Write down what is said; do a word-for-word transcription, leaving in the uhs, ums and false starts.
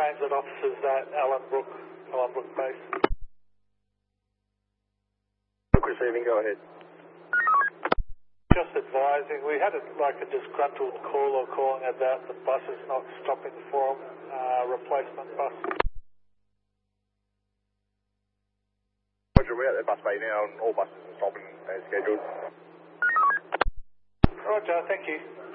Transit officers at Allenbrook, Allenbrook Base. Receiving, go ahead. Just advising, we had a, like a disgruntled caller calling about the buses not stopping for uh, replacement bus. Roger, we're at the bus bay now and all buses are stopping as scheduled. Roger, thank you.